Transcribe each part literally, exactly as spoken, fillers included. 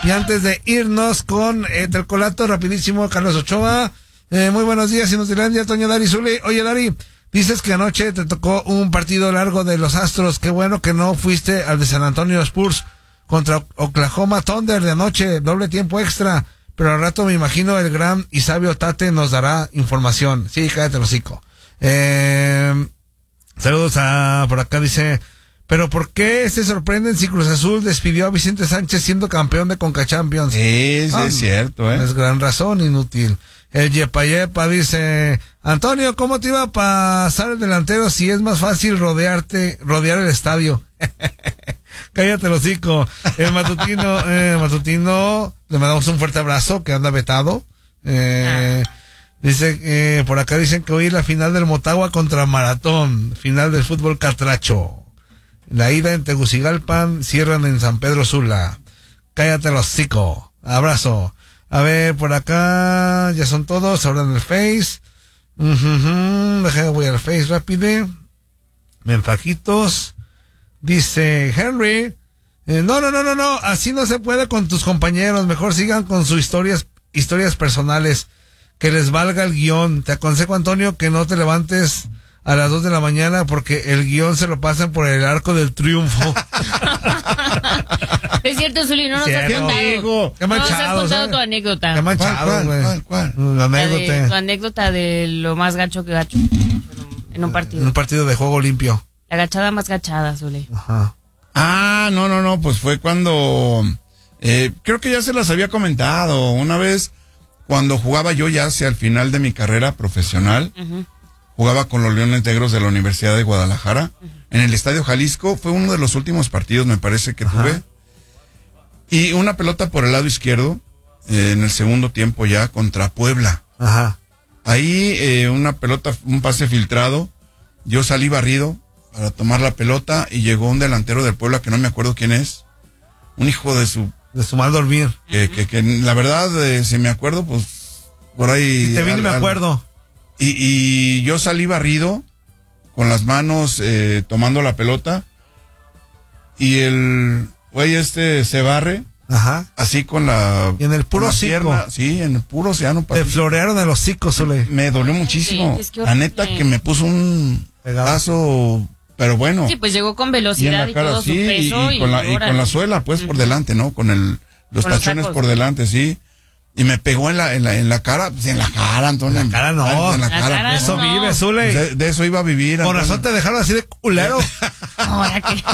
Y antes de irnos con eh, Telcolato, rapidísimo, Carlos Ochoa. Eh, muy buenos días, Inutilandia, Toño, Dari, Zuli. Oye, Dari, dices que anoche te tocó un partido largo de los Astros. Qué bueno que no fuiste al de San Antonio Spurs contra Oklahoma Thunder de anoche, doble tiempo extra. Pero al rato me imagino el gran y sabio Tate nos dará información. Sí, cállate el hocico. Eh, saludos a, por acá dice, pero ¿por qué se sorprenden si Cruz Azul despidió a Vicente Sánchez siendo campeón de Conca Champions? Sí, sí, ah, es cierto, ¿eh? Es gran razón, inútil. El Yepa Yepa dice, Antonio, ¿cómo te iba a pasar el delantero si es más fácil rodearte, rodear el estadio? Cállate el hocico. El matutino, eh, matutino, le mandamos un fuerte abrazo, que anda vetado. Eh, dice, eh, por acá dicen que hoy es la final del Motagua contra Maratón, final del fútbol catracho. La ida en Tegucigalpan, cierran en San Pedro Sula. Cállate el hocico. Abrazo. A ver, por acá, ya son todos, ahora en el Face. Uh-huh, déjame, voy al Face rápido. Mensajitos. Dice Henry, eh, no, no, no, no, no, así no se puede con tus compañeros, mejor sigan con sus historias, historias personales, que les valga el guión. Te aconsejo, Antonio, que no te levantes a las dos de la mañana porque el guión se lo pasan por el arco del triunfo. Es cierto, Zuli, no nos has Cierto. contado. Qué No nos has manchado, contado ¿sabes? tu anécdota. Qué manchado, ¿Cuál, güey. cuál, cuál, cuál? La La de- anécdota. tu anécdota de lo más gacho que gacho en un partido. En un partido de juego limpio. La gachada más gachada, Zuli. Ajá. Ah, no, no, no, pues fue cuando, eh, creo que ya se las había comentado, una vez cuando jugaba yo ya hacia el final de mi carrera profesional, Uh-huh. jugaba con los Leones Negros de la Universidad de Guadalajara, uh-huh. en el Estadio Jalisco, fue uno de los últimos partidos, me parece que Ajá. tuve, y una pelota por el lado izquierdo, eh, en el segundo tiempo ya, contra Puebla. Ajá. Ahí, eh, una pelota, un pase filtrado, yo salí barrido para tomar la pelota y llegó un delantero del Puebla que no me acuerdo quién es, un hijo de su, De su mal dormir. que, que, que la verdad, eh, si me acuerdo, pues, por ahí. Y te vine, al- me al- acuerdo. Y, y yo salí barrido, con las manos, eh, tomando la pelota, y el güey este se barre, Ajá. así con la... Y en el puro con la hocico. pierna, sí, en el puro océano Te florearon el hocico, Zule. Me dolió muchísimo. Sí, es que La neta horrible. que me puso un pedazo, pero bueno. Sí, pues llegó con Y en velocidad la y, cara, todo sí, su y, peso. y con la, y órale. con la suela, pues, por Ujú. delante, ¿no? Con el, los Con los tachones tacos. por delante, sí. Y me pegó en la, en la, en la cara, pues en la cara, Antonio. En la cara no. En la La cara, cara pues, Eso no. vive, Zule. De, de eso iba a vivir. Por Antonio. razón te dejaron así de culero. Ahora que...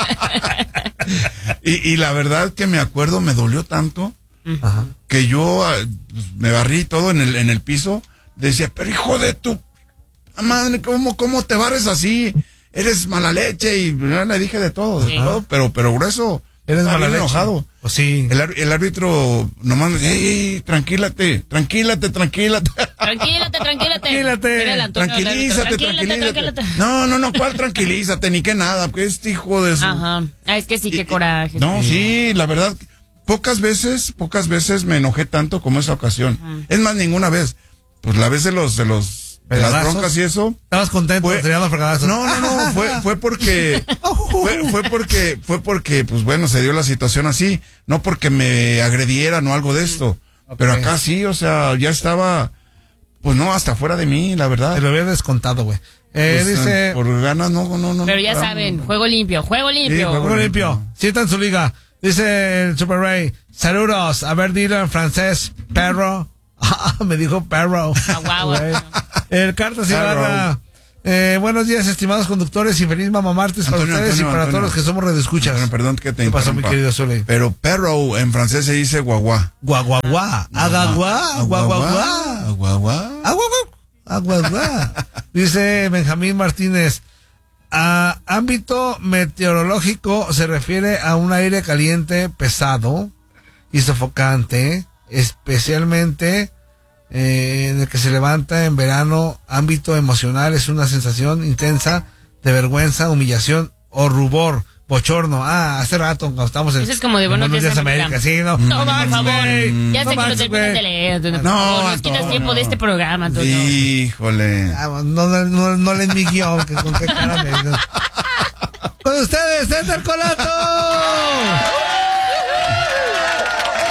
Y, y la verdad que me acuerdo, me dolió tanto, Ajá. que yo ah, pues, me barrí todo en el, en el piso. Decía, pero hijo de tu madre, ¿cómo, cómo te barres así? Eres mala leche. Y yo le dije de todo, de Sí. todo, pero, pero grueso. Eres Estaba mala bien leche. enojado. Pues sí. El, ar- el árbitro nomás me decía, ey, ey, tranquílate, tranquílate, tranquilate. Tranquilate, tranquilate. Tranquilate. Era el Antonio, el árbitro. Tranquilízate, Tranquilate, tranquilízate. tranquilate. No, no, no, ¿cuál tranquilízate? Ni que nada, porque este hijo de su... Ajá. Ah, es que sí, Y- qué y- coraje. No, sí, la verdad, pocas veces, pocas veces me enojé tanto como esa ocasión. Ajá. Es más, ninguna vez. Pues la vez de los, de los, de las ¿Fregadazos? broncas y eso. ¿Estabas contento? Fue- Te llamas fregadazos. No, no, no, fue, fue porque, fue, fue porque, fue porque, pues bueno, se dio la situación así, no porque me agredieran o algo de esto. Ok. Pero acá sí, o sea, ya estaba, pues no, hasta fuera de mí, la verdad. Te lo había descontado, güey. Eh, Pues, dice, por ganas, no, no, no. Pero no, ya no, saben, no. juego limpio, juego limpio. juego juego limpio. Sientan su liga. Dice el Super Ray, saludos. A ver, dilo en francés, perro. Ah, me dijo perro. Ah, guau, Güey. El Cartas Ibarra. Eh, buenos días, estimados conductores, y feliz mamá martes para Antonio, ustedes Antonio, y para Antonio. todos los que somos redescuchas. Perdón, perdón que te ¿Qué pasó, mi interrumpa. querido Zule? Pero perro en francés se dice guaguá. Guaguaguá. Agaguá. Guaguaguá. Guaguá. Aguaguá. Aguaguá. Dice Benjamín Martínez. A ámbito meteorológico se refiere a un aire caliente, pesado y sofocante, especialmente eh, en el que se levanta en verano. Ámbito emocional es una sensación intensa de vergüenza, humillación o rubor, bochorno. Ah, hace rato cuando estamos en Eso es como de en Buenos Días, América. América. Sí, no. No, Max, por favor. güey. Ya No sé que Max, lo terminas güey. de leer. Antonio. No, Por favor, nos Antonio. quitas tiempo de este programa, Antonio. Híjole. Ah, no, no, no, no leen mi guión, que con qué cara me... Con ustedes, César Colato.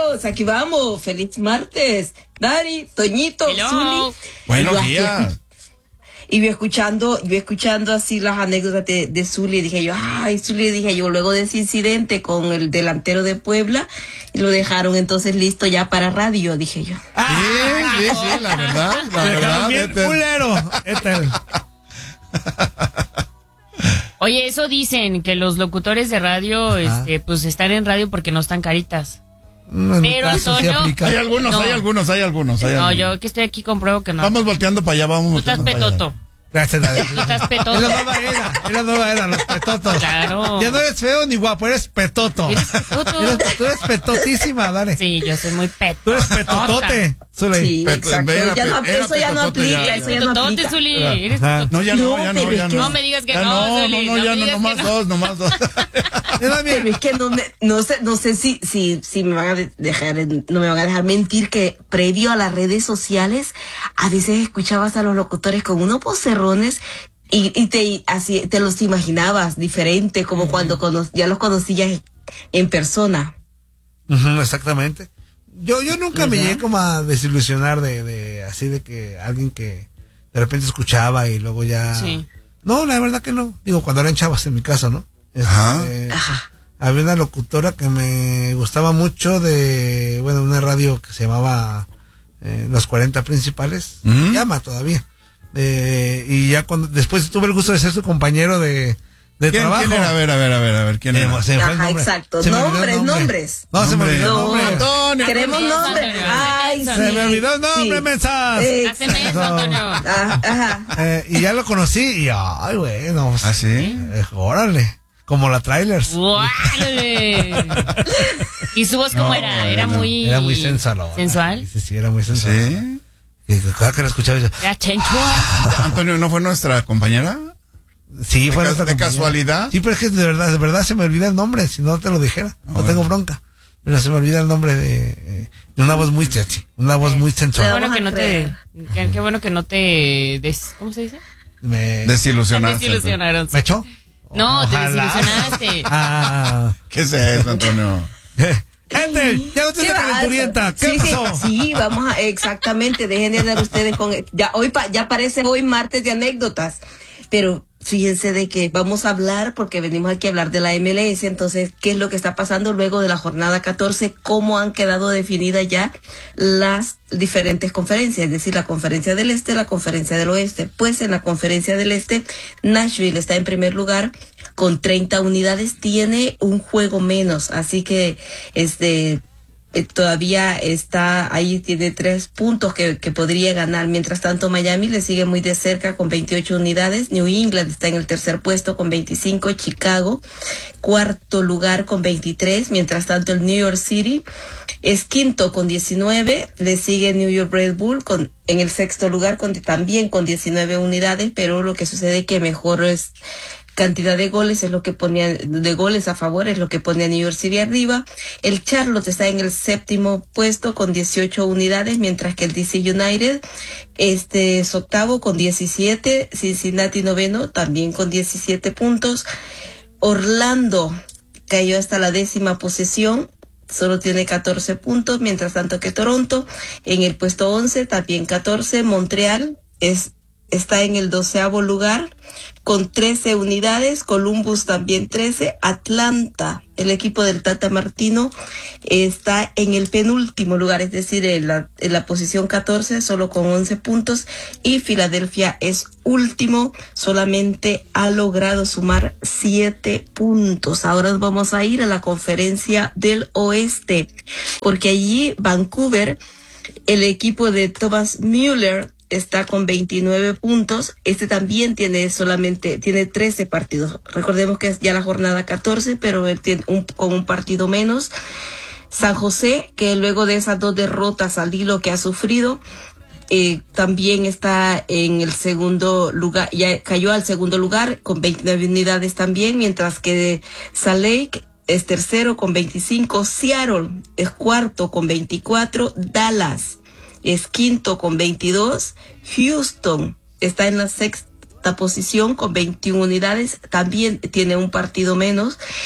vamos, aquí vamos. Feliz martes. Dari, Toñito, Hello. Zuli. Buenos Y yo aquí días. escu- Y yo escuchando, yo escuchando así las anécdotas de, de Zuli, dije yo, ay, Zuli, dije yo, luego de ese incidente con el delantero de Puebla, lo dejaron entonces listo ya para radio, dije yo. Sí, sí, sí, la verdad, la Te verdad. dejaron bien este- culero. Este es- Oye, eso dicen, que los locutores de radio, este, pues están en radio porque no están caritas. No, en mi Pero, caso sí Antonio, aplica. Hay algunos, No. hay algunos, hay algunos. Hay No, algunos. yo que estoy aquí compruebo que no. Vamos volteando para allá, vamos Tú estás volteando para allá. petoto. Gracias, David. Tú estás petoto. Es la nueva era, es la nueva era, los petotos. Claro. Ya no eres feo ni guapo, eres petoto. Eres petoto. Eres- tú eres petotísima, dale. Sí, yo soy muy petoto. Tú eres petotote. Zuli. Sí, Pe- exacto. era Ya no- pe- era eso ya no petotote, ya, aplica, ya. eso ya no Petotote, aplica. Zuli. Eres Ajá. petoto. No, ya no, No, ya no, pero ya es no. que- No me digas que Ya no, no, Zuli, no, no, no ya me no, digas nomás que no. dos, nomás dos. Mira, mira. Pero es que no, me, no sé, no sé si, si, si me van a de- dejar, no me van a dejar mentir que previo a las redes sociales, a veces escuchabas a los locutores con unos vocerrones y, y te, así, te los imaginabas diferente, como cuando cono- ya los conocías en persona. Ujú, exactamente. Yo, yo nunca me llegué como a desilusionar de, de así de que alguien que de repente escuchaba y luego ya. Sí. No, la verdad que no. Digo, cuando eran chavas en mi caso, ¿no? Ajá. Este, Ajá. había una locutora que me gustaba mucho de, bueno, una radio que se llamaba eh, Los cuarenta Principales. ¿Mm? Llama todavía. Eh, y ya cuando después tuve el gusto de ser su compañero de, de ¿Quién, trabajo. quién era? A ver, a ver, a ver, a ver, ¿quién Se era? me- se me fue el Ajá, nombre. exacto. Se me olvidó el Nombres, nombre. nombres. No, se me Nombre. olvidó el No, nombre. Antonio. queremos nombre. Antonio. Ay, sí. Se me olvidó el nombre, Sí. mensas. Haceme eso, Antonio. Ah, ajá. Eh, y ya lo conocí y ay, bueno, pues, ¿Ah, sí? eh, órale, como la trailers. ¡Guárdale! ¿Y su voz cómo No, era? Era no, muy... Era muy sensual. ¿Sensual? Sí, sí, era muy sensual. ¿Sí? Y cada que la escuchaba yo, Era chenchua. Antonio, ¿no fue nuestra compañera? sí, ¿De fue ca- nuestra de compañera. casualidad? Sí, pero es que de verdad, de verdad se me olvida el nombre, si no te lo dijera, no bueno. tengo bronca. Pero se me olvida el nombre de, eh, de una voz muy sexy, una voz muy Qué sensual. bueno Vamos que a no te... Qué, qué bueno que no te... Des, ¿Cómo se dice? Me, Desilusionaste. Desilusionaron. ¿Me echó? No, te Ojalá. desilusionaste. Ah. ¿Qué es eso, Antonio? Gente, ya no ¿Qué tienes pasa? calenturienta. ¿Qué sí, pasó? Sí, sí, vamos a, exactamente, dejen de dar ustedes con, ya hoy, pa- ya parece hoy martes de anécdotas, pero fíjense de que vamos a hablar, porque venimos aquí a hablar de la M L S, entonces, ¿qué es lo que está pasando luego de la jornada catorce? ¿Cómo han quedado definidas ya las diferentes conferencias? Es decir, la conferencia del Este, la conferencia del Oeste. Pues en la conferencia del Este, Nashville está en primer lugar con treinta unidades, tiene un juego menos, así que este eh, todavía está ahí, tiene tres puntos que, que podría ganar. Mientras tanto, Miami le sigue muy de cerca con veintiocho unidades. New England está en el tercer puesto con veinticinco. Chicago, cuarto lugar con veintitrés. Mientras tanto, el New York City es quinto con diecinueve. Le sigue New York Red Bull con, en el sexto lugar con, también con diecinueve unidades. Pero lo que sucede es que mejor es cantidad de goles es lo que ponía, de goles a favor es lo que pone a New York City arriba. El Charlotte está en el séptimo puesto con dieciocho unidades, mientras que el D C United este es octavo con diecisiete, Cincinnati noveno también con diecisiete puntos. Orlando cayó hasta la décima posición, solo tiene catorce puntos, mientras tanto que Toronto en el puesto once, también catorce. Montreal es está en el doceavo lugar con trece unidades. Columbus también trece. Atlanta, el equipo del Tata Martino, está en el penúltimo lugar, es decir, en la, en la posición catorce, solo con once puntos. Y Filadelfia es último, solamente ha logrado sumar siete puntos. Ahora nos vamos a ir a la conferencia del Oeste, porque allí Vancouver, el equipo de Thomas Müller, está con veintinueve puntos. Este también tiene solamente, tiene trece partidos. Recordemos que es ya la jornada catorce, pero él tiene un, con un partido menos. San José, que luego de esas dos derrotas al hilo que ha sufrido, eh, también está en el segundo lugar, ya cayó al segundo lugar con veintinueve unidades también, mientras que Salt Lake es tercero con veinticinco. Seattle es cuarto con veinticuatro. Dallas es quinto con veintidós. Houston está en la sexta posición con veintiuna unidades, también tiene un partido menos.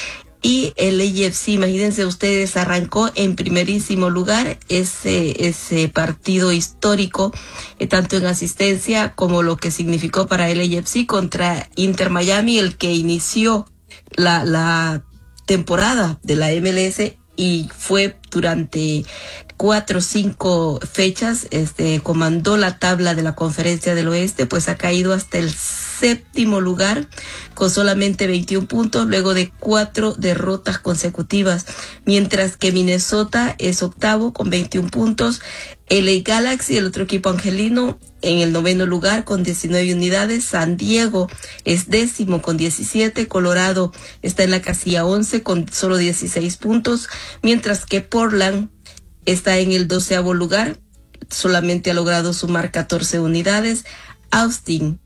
Y el L A F C, imagínense ustedes, arrancó en primerísimo lugar ese, ese partido histórico, eh, tanto en asistencia como lo que significó para el L A F C contra Inter Miami, el que inició la, la temporada de la M L S y fue durante cuatro o cinco fechas, este, comandó la tabla de la Conferencia del Oeste, pues ha caído hasta el séptimo lugar con solamente veintiún puntos luego de cuatro derrotas consecutivas, mientras que Minnesota es octavo con veintiún puntos, L A Galaxy, el otro equipo angelino, en el noveno lugar con diecinueve unidades, San Diego es décimo con diecisiete, Colorado está en la casilla once con solo dieciséis puntos, mientras que Portland está en el doceavo lugar, solamente ha logrado sumar catorce unidades, Austin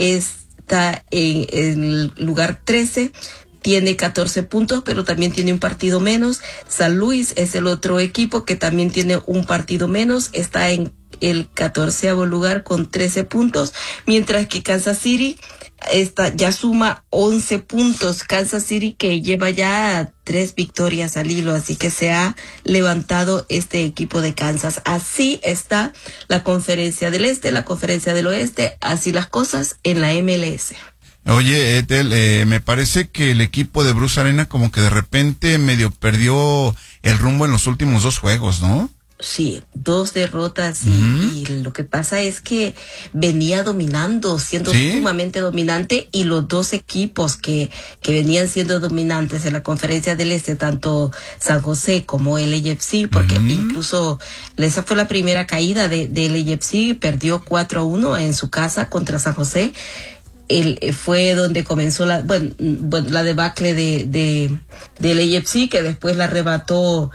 está en el lugar trece, tiene catorce puntos, pero también tiene un partido menos. San Luis es el otro equipo que también tiene un partido menos, está en el catorceavo lugar con trece puntos, mientras que Kansas City está, ya suma once puntos. Kansas City que lleva ya tres victorias al hilo, así que se ha levantado este equipo de Kansas. Así está la Conferencia del Este, la Conferencia del Oeste, así las cosas en la M L S. Oye, Ethel, eh, me parece que el equipo de Bruce Arena como que de repente medio perdió el rumbo en los últimos dos juegos, ¿no? Sí, dos derrotas y, Uh-huh. y lo que pasa es que venía dominando, siendo ¿Sí? sumamente dominante, y los dos equipos que, que venían siendo dominantes en la Conferencia del Este, tanto San José como L A F C, porque Uh-huh. incluso esa fue la primera caída de, de L A F C, perdió cuatro a uno en su casa contra San José. El, fue donde comenzó la, bueno, bueno, la debacle de, de, de L A F C, que después la arrebató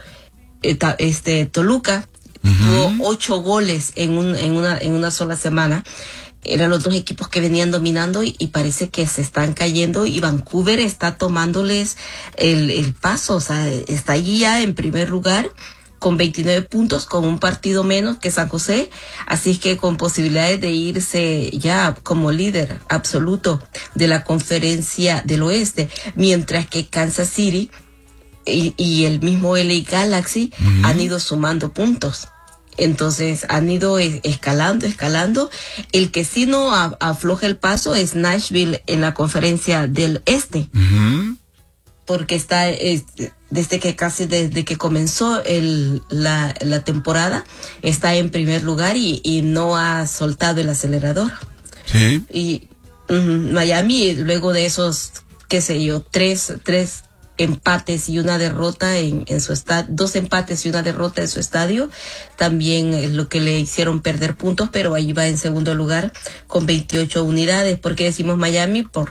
este Toluca. Uh-huh. Tuvo ocho goles en un, en una, en una sola semana. Eran los dos equipos que venían dominando y, y parece que se están cayendo, y Vancouver está tomándoles el, el paso, o sea, está allí ya en primer lugar con veintinueve puntos, con un partido menos que San José, así es que con posibilidades de irse ya como líder absoluto de la Conferencia del Oeste, mientras que Kansas City y, y el mismo L A Galaxy uh-huh. han ido sumando puntos. Entonces han ido escalando, escalando. El que sí no a, afloja el paso es Nashville en la Conferencia del Este. Uh-huh. Porque está es, desde que casi desde que comenzó el, la, la temporada, está en primer lugar y, y no ha soltado el acelerador. Sí. Y um, Miami, luego de esos, qué sé yo, tres, tres empates y una derrota en, en su estadio, dos empates y una derrota en su estadio, también es lo que le hicieron perder puntos, pero ahí va en segundo lugar con veintiocho unidades. ¿Por qué decimos Miami? Por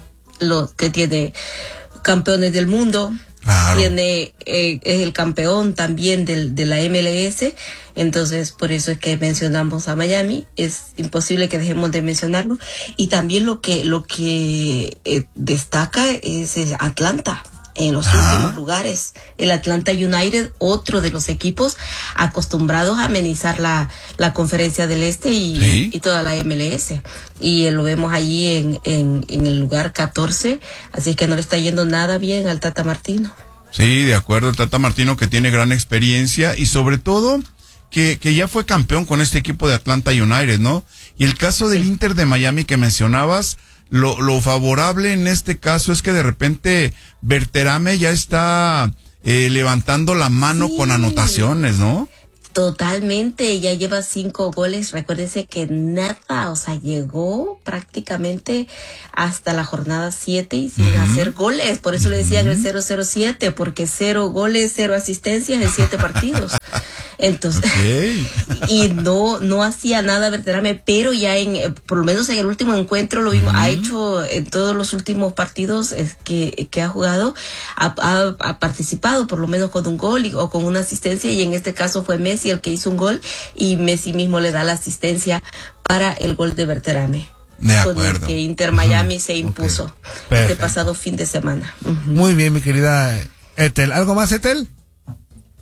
lo que tiene campeones del mundo, claro. tiene eh, es el campeón también del, de la M L S, entonces por eso es que mencionamos a Miami. Es imposible que dejemos de mencionarlo. Y también lo que lo que eh, destaca es Atlanta en los ah. últimos lugares. El Atlanta United, otro de los equipos acostumbrados a amenizar la, la Conferencia del Este y, ¿sí? y toda la M L S. Y lo vemos allí en, en, en el lugar catorce, así que no le está yendo nada bien al Tata Martino. Sí, de acuerdo, el Tata Martino, que tiene gran experiencia y sobre todo que, que ya fue campeón con este equipo de Atlanta United, ¿no? Y el caso del sí. Inter de Miami que mencionabas, Lo, lo favorable en este caso es que de repente Berterame ya está eh, levantando la mano sí. con anotaciones, ¿no? Totalmente, ya lleva cinco goles. Recuérdese que nada, o sea, llegó prácticamente hasta la jornada siete y sin uh-huh. hacer goles. Por eso uh-huh. le decían el cero cero siete, porque cero goles, cero asistencias en siete partidos. Entonces, okay. y no no hacía nada Berterame, pero ya en, por lo menos en el último encuentro lo vimos, uh-huh. ha hecho en todos los últimos partidos es que, que ha jugado, ha, ha, ha participado por lo menos con un gol y, o con una asistencia, y en este caso fue Messi el que hizo un gol, y Messi mismo le da la asistencia para el gol de Berterame. De acuerdo. Con el que Inter Miami uh-huh. se impuso okay. este pasado fin de semana. Uh-huh. Muy bien, mi querida Ethel. ¿Algo más, Ethel?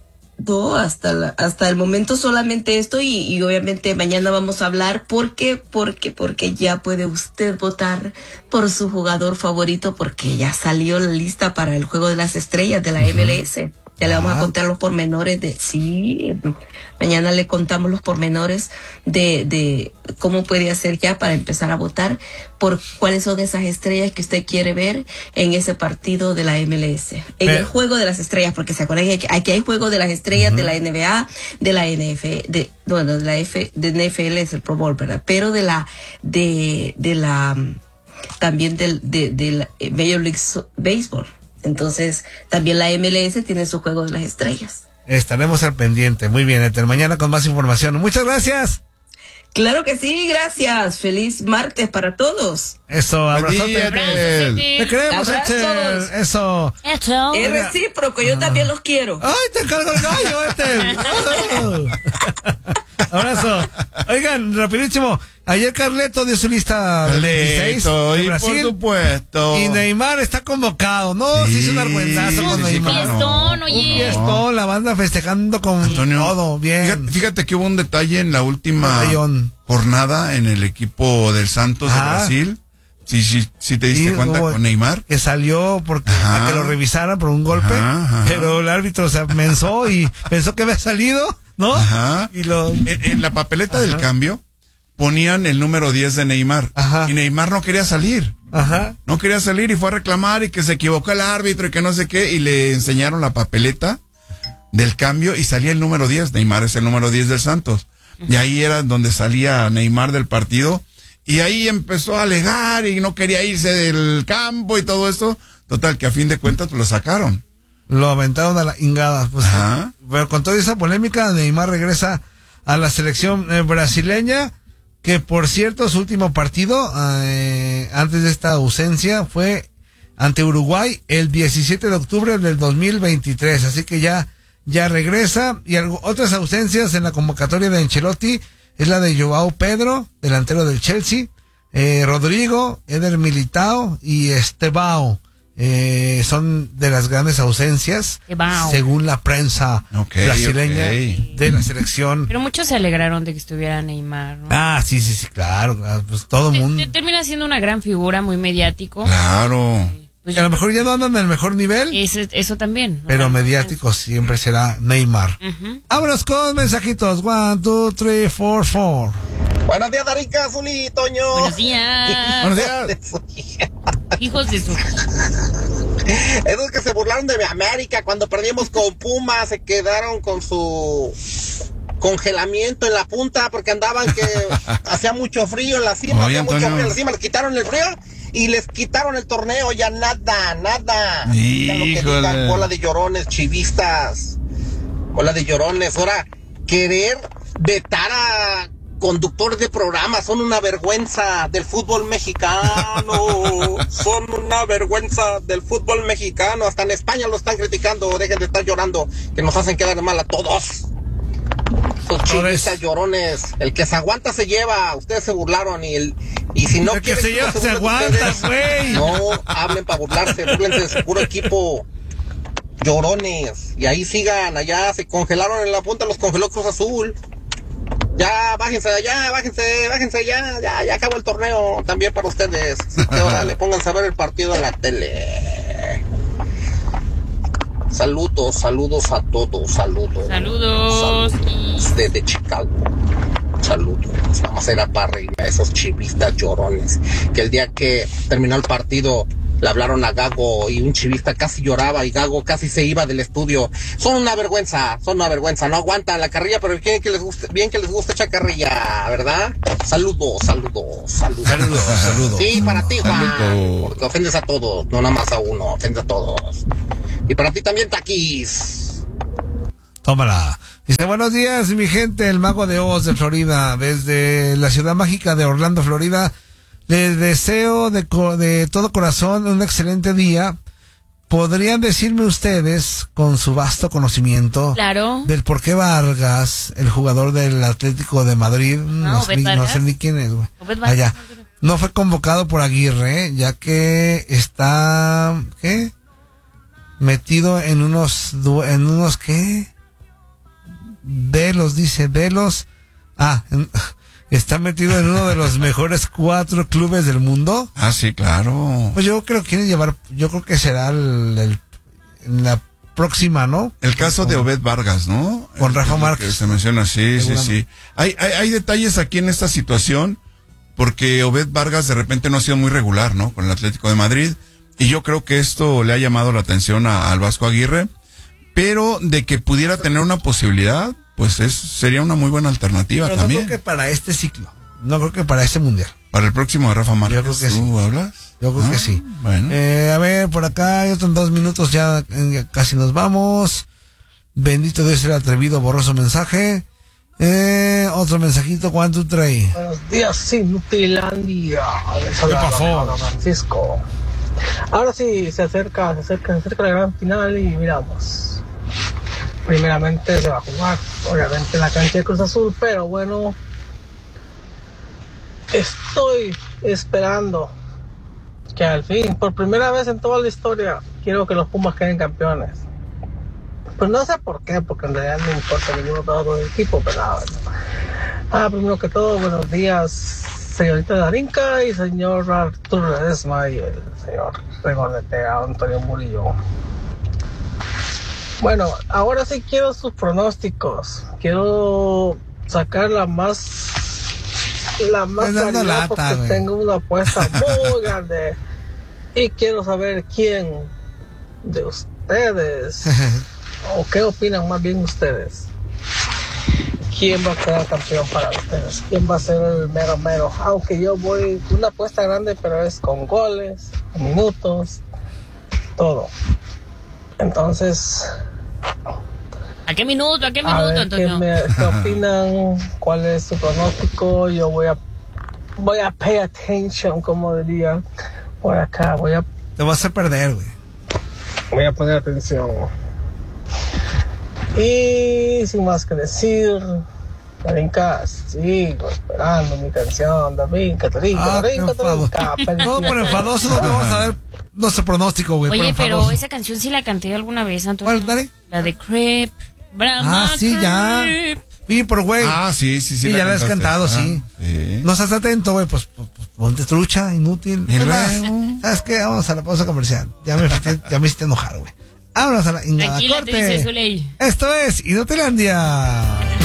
No, hasta la, hasta el momento solamente esto y, y obviamente mañana vamos a hablar porque, porque, porque ya puede usted votar por su jugador favorito porque ya salió la lista para el Juego de las Estrellas de la uh-huh. M L S. Ya le vamos ah. a contar los pormenores de, sí, mañana le contamos los pormenores de, de cómo puede hacer ya para empezar a votar por cuáles son esas estrellas que usted quiere ver en ese partido de la M L S. En Pero, el Juego de las Estrellas, porque se acuerdan que aquí hay Juego de las Estrellas uh-huh. de la N B A, de la N F, de, bueno, de la F, de N F L es el Pro Bowl, ¿verdad? Pero de la, de, de la, también del, de, de la Major League Baseball. Entonces, también la M L S tiene su Juego de las Estrellas. Estaremos al pendiente. Muy bien, Ethel. Mañana con más información. Muchas gracias. Claro que sí, gracias. Feliz martes para todos. Eso, abrazote. Ethel. Te queremos, Ethel. Eso. Ethel. Es recíproco, yo ah. también los quiero. ¡Ay, te cargo el gallo, Ethel! Abrazo. Oigan, rapidísimo. Ayer Carleto dio su lista del dieciséis de Brasil. Por supuesto. Y Neymar está convocado. No, sí, se hizo un argüenzazo con sí, Neymar. Un fiestón, oye. Un fiestón, la banda festejando con Antonio, todo. Bien. Fíjate, fíjate que hubo un detalle en la última Ayón. jornada en el equipo del Santos Ajá. de Brasil. Sí, sí, sí te diste sí, cuenta con Neymar. Que salió porque a que lo revisaran por un golpe. Ajá, ajá. Pero el árbitro se mensó y pensó que había salido, ¿no? Ajá. Y lo... en, en la papeleta ajá. del cambio ponían el número diez de Neymar. Ajá. Y Neymar no quería salir. Ajá. No quería salir y fue a reclamar y que se equivocó el árbitro y que no sé qué. Y le enseñaron la papeleta del cambio y salía el número diez. Neymar es el número diez del Santos. Uh-huh. Y ahí era donde salía Neymar del partido. Y ahí empezó a alegar y no quería irse del campo y todo eso. Total, que a fin de cuentas pues, lo sacaron. Lo aventaron a la ingada. Pues, Ajá. Pero con toda esa polémica, Neymar regresa a la selección eh, brasileña. Que por cierto, su último partido, eh, antes de esta ausencia, fue ante Uruguay el diecisiete de octubre del dos mil veintitrés. Así que ya, ya regresa. Y algo, otras ausencias en la convocatoria de Ancelotti es la de Joao Pedro, delantero del Chelsea, eh, Rodrigo, Eder Militao y Estevao. Eh, son de las grandes ausencias wow. según la prensa okay, brasileña okay. de la selección. Pero muchos se alegraron de que estuviera Neymar, ¿no? Ah, sí, sí, sí, claro, pues todo el mundo. Termina siendo una gran figura, muy mediático. Claro. Eh, pues a lo mejor ya no andan en el mejor nivel. Eso, eso también. ¿No? Pero mediático siempre será Neymar. Uh-huh. Vámonos con mensajitos. One, two, three, four, four. Buenos días, Darica, Zuli, Toño. Buenos días. Buenos días. Hijos de su... Esos que se burlaron de mi América cuando perdimos con Puma, se quedaron con su congelamiento en la punta porque andaban que hacía mucho frío en la cima, Oye, hacía mucho Antonio. frío en la cima, les quitaron el frío y les quitaron el torneo, ya nada, nada. Ya lo que digan, bola de llorones, chivistas, bola de llorones. Ahora, querer vetar a conductores de programas son una vergüenza del fútbol mexicano, son una vergüenza del fútbol mexicano, hasta en España lo están criticando, dejen de estar llorando, que nos hacen quedar mal a todos. Esos chivistas llorones, el que se aguanta se lleva, ustedes se burlaron y el y si no el quieren que se lleva se aguanta, güey. No hablen para burlarse, burlense de su puro equipo. Llorones, y ahí sigan, allá se congelaron en la punta, los congeló Cruz Azul. Ya, bájense de allá, bájense, bájense ya, ya, ya acabó el torneo también para ustedes. Así que órale, pónganse a ver el partido en la tele. Saludos, saludos a todos, saludos. Saludos. Saludos desde Chicago. Saludos. Nada más era para reír a esos chivistas llorones. Que el día que terminó el partido le hablaron a Gago y un chivista casi lloraba y Gago casi se iba del estudio. Son una vergüenza, son una vergüenza. No aguantan la carrilla, pero bien que les guste, bien que les guste echar carrilla, ¿verdad? Saludos, saludos, saludos. Saludos, saludos. Sí, para ti, Juan. Saludos. Porque ofendes a todos, no nada más a uno, ofendes a todos. Y para ti también, Taquis. Tómala. Dice, buenos días, mi gente, el Mago de Oz de Florida, desde la ciudad mágica de Orlando, Florida. Les deseo de, co- de todo corazón un excelente día. ¿Podrían decirme ustedes, con su vasto conocimiento, Claro. del por qué Vargas, el jugador del Atlético de Madrid, no, No, sé, Obed ni- no Vargas. sé ni quién es, güey, Obed Vargas. allá, no fue convocado por Aguirre, ya que está, ¿qué? Metido en unos, du- en unos, ¿qué? Velos, dice Velos. Ah, en, está metido en uno de los mejores cuatro clubes del mundo. Ah, sí, claro. Pues yo creo que quiere llevar, yo creo que será el, el, la próxima, ¿no? El caso con, de Obed Vargas, ¿no? Con Rafa el, Márquez. Que se menciona, sí, sí, sí. Hay, hay, hay detalles aquí en esta situación, porque Obed Vargas de repente no ha sido muy regular, ¿no? Con el Atlético de Madrid, y yo creo que esto le ha llamado la atención a, al Vasco Aguirre, pero de que pudiera tener una posibilidad, pues es sería una muy buena alternativa. Pero también. No creo que para este ciclo, no creo que para este mundial. Para el próximo de Rafa Márquez. Yo creo que sí. ¿Tú hablas? Yo creo ah, que sí. Bueno. Eh, a ver, por acá, hay otros dos minutos, ya, ya casi nos vamos. Bendito Dios el atrevido, borroso mensaje. Eh, otro mensajito, ¿cuánto trae? Buenos días, Inutilandia. ¿Qué pasó? Francisco. Ahora sí, se acerca, se acerca, se acerca la gran final y miramos. Primeramente se va a jugar, obviamente, en la cancha de Cruz Azul, pero bueno, estoy esperando que al fin, por primera vez en toda la historia, quiero que los Pumas queden campeones. Pues no sé por qué, porque en realidad no importa ninguno de los dos equipos, pero nada. Ah, primero que todo, buenos días, señorita Darinka y señor Arturo Ledesma y el señor Regordetea Antonio Murillo. Bueno, ahora sí quiero sus pronósticos. Quiero sacar la más la más dando lata, porque güey. tengo una apuesta muy grande y quiero saber quién de ustedes o qué opinan más bien ustedes. ¿Quién va a quedar campeón para ustedes? ¿Quién va a ser el mero mero? Aunque yo voy una apuesta grande, pero es con goles, minutos, todo. Entonces, ¿a qué minuto? ¿A qué a minuto, ver, ¿qué, Antonio? me, ¿qué opinan? ¿Cuál es su pronóstico? Yo voy a voy a pay attention, como diría por acá. Voy a Te vas a perder, güey. voy a poner atención. Y sin más que decir, Darinka, sigo esperando mi canción, Darinka, Darinka, Ah, Darinka, qué enfado. Darinka. No, por enfadoso no te vamos a ver nuestro pronóstico, güey. Oye, por pero enfadoso. esa canción sí la canté alguna vez, Antonio. ¿Cuál, dale? La de Creep. Ah, sí, ya. Sí, por güey. Ah, sí, sí, sí. Sí, ya la has cantaste. cantado, Ah, sí. sí. No estás atento, güey, pues, pues, pues, ponte trucha, inútil. Y Es más, luego. ¿sabes qué? Vamos a la pausa comercial. Ya me, ya me hiciste enojar, güey. Vámonos a la ingada Tranquila, te dice corte. Zuley. Esto es Inutilandia.